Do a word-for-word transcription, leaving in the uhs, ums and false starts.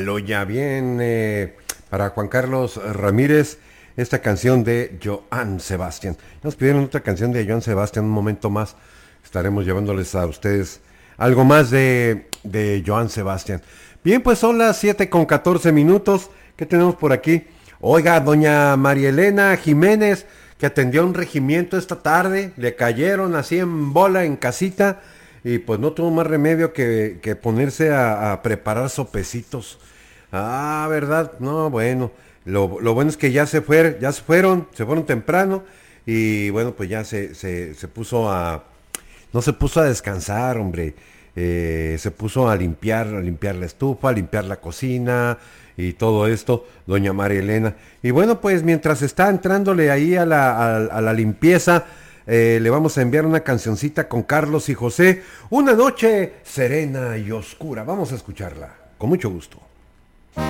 Lo ya viene para Juan Carlos Ramírez esta canción de Joan Sebastián. Nos pidieron otra canción de Joan Sebastián, un momento más estaremos llevándoles a ustedes algo más de, de Joan Sebastián. Bien, pues son las siete con catorce minutos. ¿Qué tenemos por aquí? Oiga, doña María Elena Jiménez, que atendió un regimiento esta tarde, le cayeron así en bola en casita y pues no tuvo más remedio que, que ponerse a, a preparar sopecitos. Ah, ¿verdad? No, bueno, lo, lo bueno es que ya se fueron, ya se fueron, se fueron temprano y bueno, pues ya se, se, se puso a, no se puso a descansar, hombre. Eh, se puso a limpiar, a limpiar la estufa, a limpiar la cocina y todo esto, doña María Elena. Y bueno, pues mientras está entrándole ahí a la, a, a la limpieza, eh, le vamos a enviar una cancioncita con Carlos y José, Una noche serena y oscura. Vamos a escucharla, con mucho gusto.